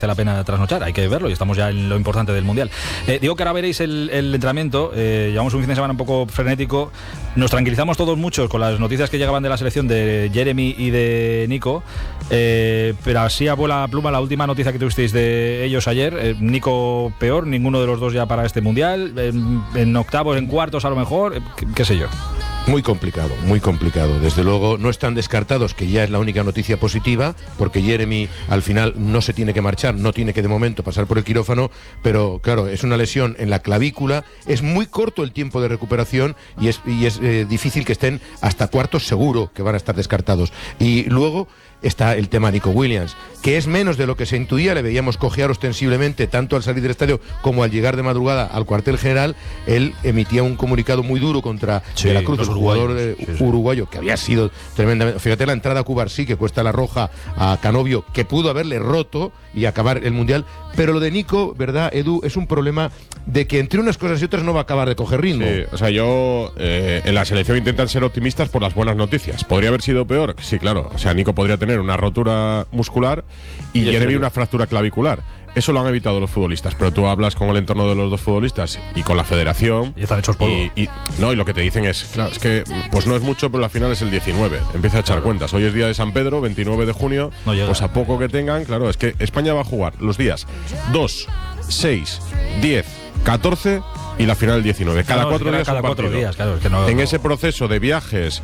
la pena trasnochar, hay que verlo y estamos ya en lo importante del Mundial. Digo que ahora veréis el entrenamiento, llevamos un fin de semana un poco frenético, nos tranquilizamos todos mucho con las noticias que llegaban de la selección de Jeremy y de Nico, pero así a vuela pluma la última noticia que tuvisteis de ellos ayer. Nico peor, ninguno de los dos ya para este Mundial, en octavos, en cuartos a lo mejor, qué sé yo. Muy complicado. Desde luego no están descartados, que ya es la única noticia positiva, porque Jeremy al final no se tiene que marchar, no tiene que de momento pasar por el quirófano, pero claro, es una lesión en la clavícula, es muy corto el tiempo de recuperación y es difícil que estén hasta cuartos, seguro que van a estar descartados. Y luego está el tema Nico Williams, que es menos de lo que se intuía, le veíamos cojear ostensiblemente tanto al salir del estadio como al llegar de madrugada al cuartel general. Él emitía un comunicado muy duro contra De la Cruz, el jugador uruguayo, que había sido tremendamente... Fíjate la entrada a Cubarsí, que cuesta la roja a Canovio, que pudo haberle roto y acabar el Mundial, pero lo de Nico, ¿verdad, Edu? Es un problema de que entre unas cosas y otras no va a acabar de coger ritmo. Sí, o sea, yo en la selección intentan ser optimistas por las buenas noticias. ¿Podría haber sido peor? Sí, claro. O sea, Nico podría tener una rotura muscular y Jeremy una fractura clavicular. Eso lo han evitado los futbolistas, pero tú hablas con el entorno de los dos futbolistas y con la federación y están hechos polvo. Y lo que te dicen es, claro, es que pues no es mucho, pero al final es el 19. Empieza a echar cuentas. Hoy es día de San Pedro, 29 de junio. No llega. Pues a poco que tengan, claro, es que España va a jugar los días 2, 6, 10, 14 y la final el 19. Cada 4 días un partido. Claro, es que no, en ese proceso de viajes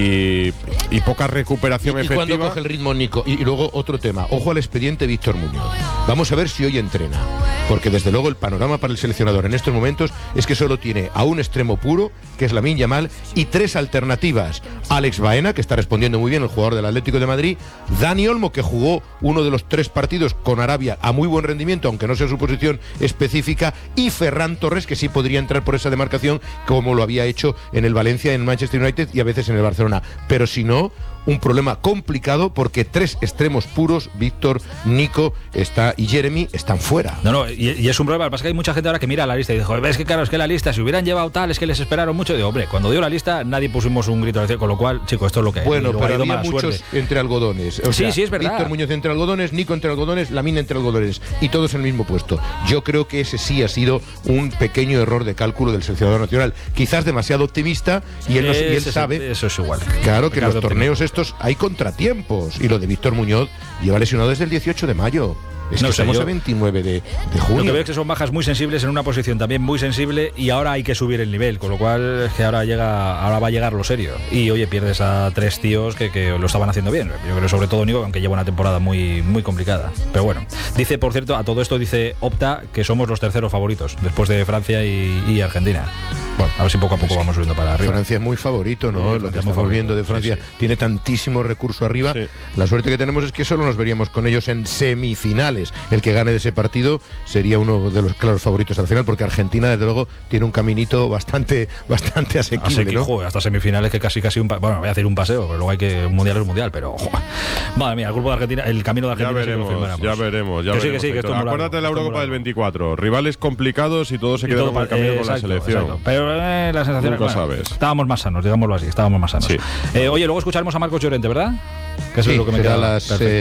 y poca recuperación efectiva. ¿Y cuándo coge el ritmo Nico? Y luego otro tema. Ojo al expediente Víctor Muñoz. Vamos a ver si hoy entrena. Porque desde luego el panorama para el seleccionador en estos momentos es que solo tiene a un extremo puro, que es Lamine Yamal, y 3 alternativas. Alex Baena, que está respondiendo muy bien, el jugador del Atlético de Madrid. Dani Olmo, que jugó uno de los 3 partidos con Arabia a muy buen rendimiento, aunque no sea su posición específica. Y Ferran Torres, que sí podría entrar por esa demarcación, como lo había hecho en el Valencia, en Manchester United y a veces en el Barcelona. Pero si no, un problema complicado porque 3 extremos puros, Víctor, Nico y Jeremy, están fuera. No, y es un problema. Lo que pasa es que hay mucha gente ahora que mira la lista y dice, ves que claro, es que la lista, si hubieran llevado tal, es que les esperaron mucho. Y digo, hombre, cuando dio la lista, nadie pusimos un grito al cielo, con lo cual, chicos, esto es lo que hay. Bueno, pero había muchos entre algodones. O sea, sí, es verdad. Víctor Muñoz entre algodones, Nico entre algodones, Lamine entre algodones, y todos en el mismo puesto. Yo creo que ese sí ha sido un pequeño error de cálculo del seleccionador nacional. Quizás demasiado optimista, y él sabe. Eso es igual. Claro que en los torneos estos hay contratiempos, y lo de Víctor Muñoz lleva lesionado desde el 18 de mayo. Es que estamos a 29 de junio. Lo que veo es que son bajas muy sensibles en una posición también muy sensible, y ahora hay que subir el nivel, con lo cual es que ahora va a llegar lo serio. Y oye, pierdes a 3 tíos que lo estaban haciendo bien. Yo creo sobre todo Nico, aunque lleva una temporada muy, muy complicada. Pero bueno, dice, por cierto, a todo esto dice Opta que somos los terceros favoritos, después de Francia y Argentina. Bueno, a ver si poco a poco vamos subiendo para arriba. Francia es muy favorito, ¿no? Lo que estamos viendo de Francia, tiene tantísimo recurso arriba. Sí. La suerte que tenemos es que solo nos veríamos con ellos en semifinales. El que gane de ese partido sería uno de los claros favoritos al final, porque Argentina, desde luego, tiene un caminito bastante asequible, ¿no? Joder, hasta semifinales que casi bueno, voy a hacer un paseo, pero luego hay que un mundial es mundial, pero joder. Madre mía, el grupo de Argentina, el camino de Argentina ya veremos. Que acuérdate de la Eurocopa del 24, rivales complicados y todo se queda por el camino con la selección. Exacto. Pero la sensación es sabes. Estábamos más sanos, digámoslo así, Sí. Oye, luego escucharemos a Marcos Llorente, ¿verdad? Que eso es lo que me queda a las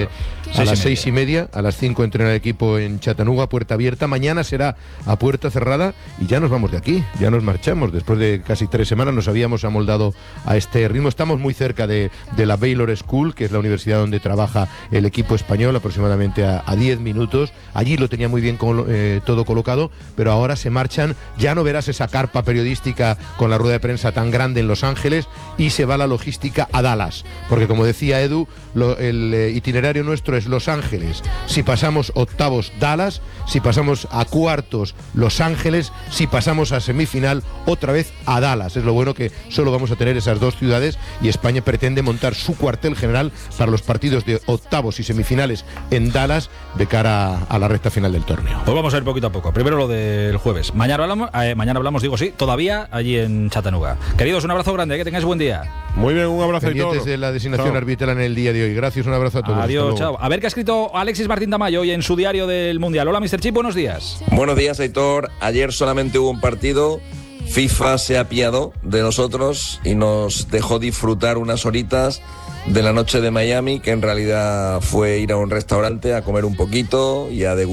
6:30, a las 5 entrena el equipo en Chattanooga, puerta abierta. Mañana será a puerta cerrada y ya nos vamos de aquí, ya nos marchamos. Después de casi 3 semanas nos habíamos amoldado a este ritmo. Estamos muy cerca de la Baylor School, que es la universidad donde trabaja el equipo español, aproximadamente a 10 minutos. Allí lo tenía muy bien todo colocado, pero ahora se marchan. Ya no verás esa carpa periodística con la rueda de prensa tan grande en Los Ángeles, y se va la logística a Dallas, porque como decía Edu, el itinerario nuestro es Los Ángeles. Si pasamos octavos, Dallas. Si pasamos a cuartos, Los Ángeles. Si pasamos a semifinal, otra vez a Dallas. Es lo bueno, que solo vamos a tener esas 2 ciudades, y España pretende montar su cuartel general para los partidos de octavos y semifinales en Dallas de cara a la recta final del torneo. Pues vamos a ir poquito a poco. Primero lo del jueves. Mañana hablamos, todavía allí en Chattanooga. Queridos, un abrazo grande, que tengáis buen día. Muy bien, un abrazo. Pendientes de la designación arbitral en el día de hoy. Gracias, un abrazo a todos. Adiós, chao. A ver qué ha escrito Alexis Martín Tamayo hoy en su diario del Mundial. Hola, Mr. Chip, buenos días. Buenos días, Aitor. Ayer solamente hubo un partido. FIFA se apiadó de nosotros y nos dejó disfrutar unas horitas de la noche de Miami, que en realidad fue ir a un restaurante a comer un poquito y a degustar